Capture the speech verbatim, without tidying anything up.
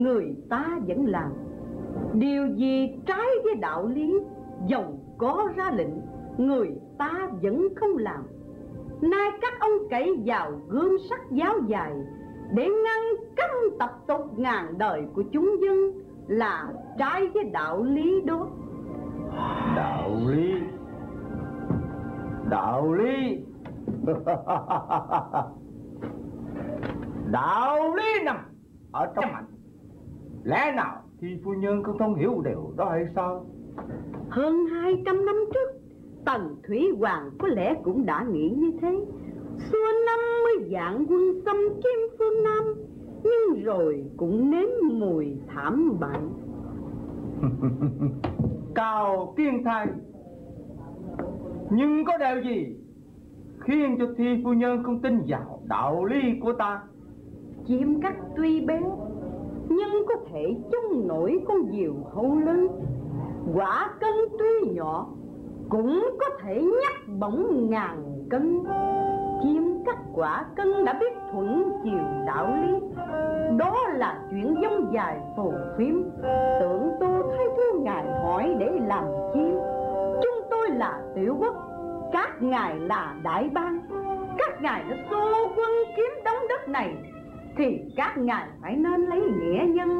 người ta vẫn làm. Điều gì trái với đạo lý, dầu có ra lệnh, người ta vẫn không làm. Nay các ông cậy vào gươm sắt giáo dài để ngăn cấm tập tục ngàn đời của chúng dân, là trái với đạo lý đó. Đạo lý, đạo lý. Đạo lý nằm ở trong mạnh. Lẽ nào thì phu nhân không thông hiểu điều đó hay sao? Hơn hai trăm năm trước, Tần Thủy Hoàng có lẽ cũng đã nghĩ như thế. Xua năm mươi vạn quân xâm chiếm phương Nam, nhưng rồi cũng nếm mùi thảm bại. Cao tiên thai, nhưng có điều gì khiến cho Thi phu nhân không tin vào đạo lý của ta? Chim cắt tuy bé, nhưng có thể chống nổi con diều hâu lớn. Quả cân tuy nhỏ, cũng có thể nhắc bổng ngàn cân. Chim cắt quả cân đã biết thuận chiều đạo lý. Đó là chuyện dông dài phù phiếm. Tưởng Tô Thái Thư ngài hỏi để làm chi? Chúng tôi là tiểu quốc, các ngài là đại bang. Các ngài đã xô quân kiếm đống đất này, thì các ngài phải nên lấy nghĩa nhân